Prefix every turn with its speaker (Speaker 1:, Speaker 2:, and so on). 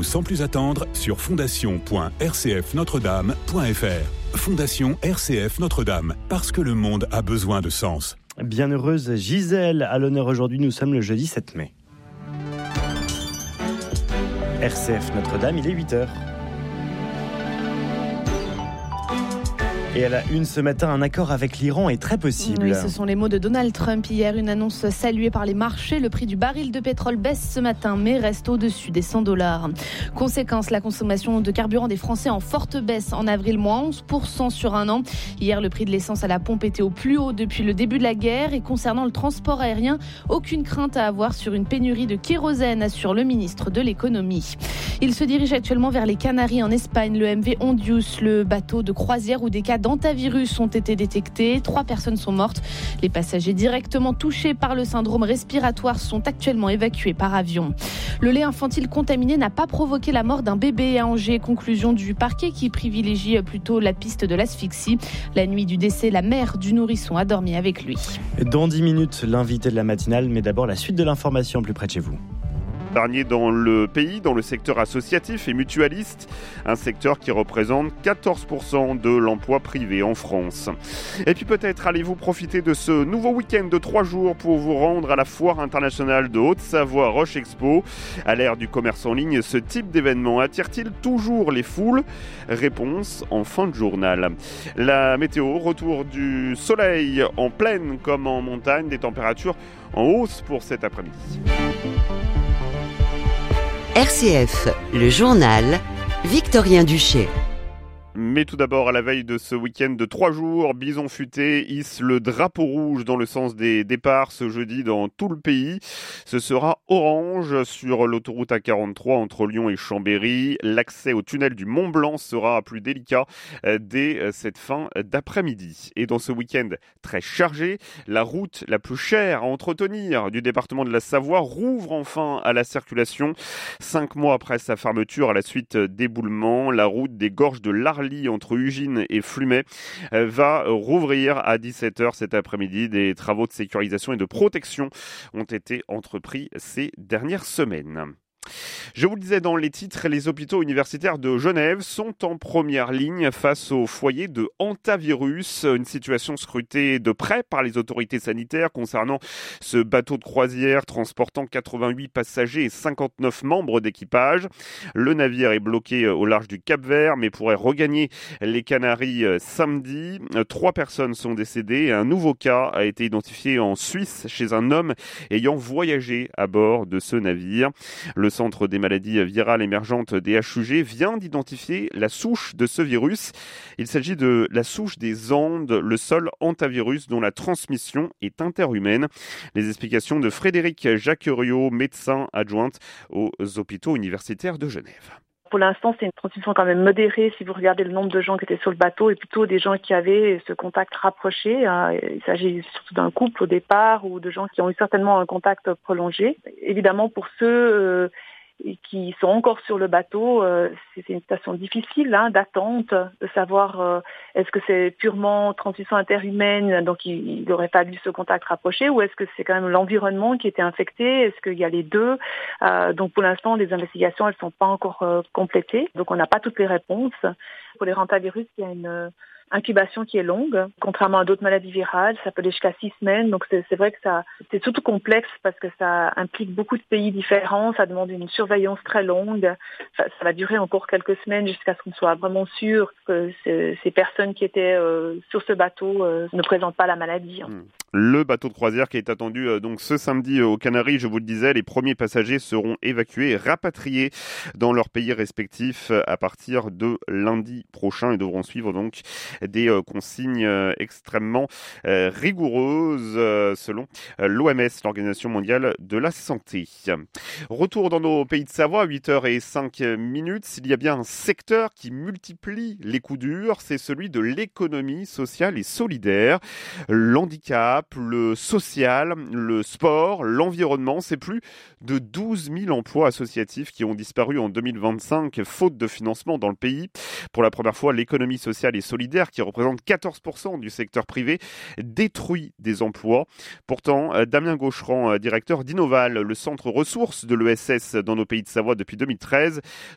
Speaker 1: Sans plus attendre sur fondation.rcfnotredame.fr. Fondation RCF Notre-Dame, parce que le monde a besoin de sens.
Speaker 2: Bienheureuse Gisèle, à l'honneur aujourd'hui, nous sommes le jeudi 7 mai. RCF Notre-Dame, il est 8h. Et à la une ce matin, un accord avec l'Iran est très possible.
Speaker 3: Oui, ce sont les mots de Donald Trump hier, une annonce saluée par les marchés. Le prix du baril de pétrole baisse ce matin, mais reste au-dessus des $100. Conséquence, la consommation de carburant des Français en forte baisse en avril, moins 11% sur un an. Hier, le prix de l'essence à la pompe était au plus haut depuis le début de la guerre. Et concernant le transport aérien, aucune crainte à avoir sur une pénurie de kérosène, assure le ministre de l'économie. Il se dirige actuellement vers les Canaries en Espagne. Le MV Ondius, le bateau de croisière où des cas d'antavirus ont été détectés. 3 personnes sont mortes. Les passagers directement touchés par le syndrome respiratoire sont actuellement évacués par avion. Le lait infantile contaminé n'a pas provoqué la mort d'un bébé à Angers. Conclusion du parquet qui privilégie plutôt la piste de l'asphyxie. La nuit du décès, la mère du nourrisson a dormi avec lui.
Speaker 2: Dans 10 minutes, l'invité de la matinale, mais d'abord la suite de l'information plus près de chez vous.
Speaker 4: Dernier dans le pays, dans le secteur associatif et mutualiste, un secteur qui représente 14% de l'emploi privé en France. Et puis peut-être allez-vous profiter de ce nouveau week-end de 3 jours pour vous rendre à la Foire internationale de Haute-Savoie Roche Expo. À l'ère du commerce en ligne, ce type d'événement attire-t-il toujours les foules ? Réponse en fin de journal. La météo, retour du soleil en plaine comme en montagne, des températures en hausse pour cet après-midi.
Speaker 5: RCF, le journal, Victorien Duché.
Speaker 4: Mais tout d'abord, à la veille de ce week-end de 3 jours, Bison Futé hisse le drapeau rouge dans le sens des départs ce jeudi dans tout le pays. Ce sera orange sur l'autoroute A43 entre Lyon et Chambéry. L'accès au tunnel du Mont Blanc sera plus délicat dès cette fin d'après-midi. Et dans ce week-end très chargé, la route la plus chère à entretenir du département de la Savoie rouvre enfin à la circulation. 5 mois après sa fermeture à la suite d'éboulements, la route des gorges de l'Arly entre Ugine et Flumet va rouvrir à 17h cet après-midi. Des travaux de sécurisation et de protection ont été entrepris ces dernières semaines. Je vous le disais dans les titres, les hôpitaux universitaires de Genève sont en première ligne face au foyer de hantavirus, une situation scrutée de près par les autorités sanitaires concernant ce bateau de croisière transportant 88 passagers et 59 membres d'équipage. Le navire est bloqué au large du Cap-Vert mais pourrait regagner les Canaries samedi. 3 personnes sont décédées et un nouveau cas a été identifié en Suisse chez un homme ayant voyagé à bord de ce navire. Le Centre des maladies virales émergentes DHUG vient d'identifier la souche de ce virus. Il s'agit de la souche des Andes, le seul hantavirus dont la transmission est interhumaine. Les explications de Frédéric Jacqueriot, médecin adjointe aux hôpitaux universitaires de Genève.
Speaker 6: Pour l'instant, c'est une transmission quand même modérée si vous regardez le nombre de gens qui étaient sur le bateau et plutôt des gens qui avaient ce contact rapproché. Il s'agit surtout d'un couple au départ ou de gens qui ont eu certainement un contact prolongé. Évidemment, pour ceux qui sont encore sur le bateau, c'est une situation difficile d'attente, de savoir est-ce que c'est purement transmission interhumaine, donc il aurait fallu ce contact rapproché, ou est-ce que c'est quand même l'environnement qui était infecté, est-ce qu'il y a les deux. Donc pour l'instant, les investigations, elles sont pas encore complétées, donc on n'a pas toutes les réponses. Pour les hantavirus, il y a une incubation qui est longue, contrairement à d'autres maladies virales, ça peut aller jusqu'à 6 semaines, donc c'est vrai que c'est surtout complexe parce que ça implique beaucoup de pays différents, ça demande une surveillance très longue, ça va durer encore quelques semaines jusqu'à ce qu'on soit vraiment sûr que ces personnes qui étaient sur ce bateau ne présentent pas la maladie.
Speaker 4: Le bateau de croisière qui est attendu donc ce samedi aux Canaries, je vous le disais, les premiers passagers seront évacués et rapatriés dans leurs pays respectifs à partir de lundi prochain et devront suivre donc des consignes extrêmement rigoureuses selon l'OMS, l'Organisation mondiale de la santé. Retour dans nos pays de Savoie, 8h05. Il y a bien un secteur qui multiplie les coups durs, c'est celui de l'économie sociale et solidaire. L'handicap, le social, le sport, l'environnement, c'est plus de 12 000 emplois associatifs qui ont disparu en 2025 faute de financement dans le pays. Pour la première fois, l'économie sociale et solidaire, qui représente 14% du secteur privé, détruit des emplois. Pourtant, Damien Gaucheran, directeur d'Innoval, le centre ressources de l'ESS dans nos pays de Savoie depuis 2013,